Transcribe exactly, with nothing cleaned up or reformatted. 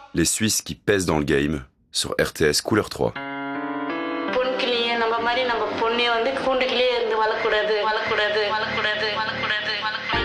Les Suisses qui pèsent dans le game sur R T S Couleur trois. பொன் கிளியே நம்ம மாதிரி நம்ம பொண்ணே வந்து கூண்டுக்குள்ளே இருந்து வளர்க்கூடாது வளர்க்கூடாது வளர்க்கூடாது வளர்க்கூடாது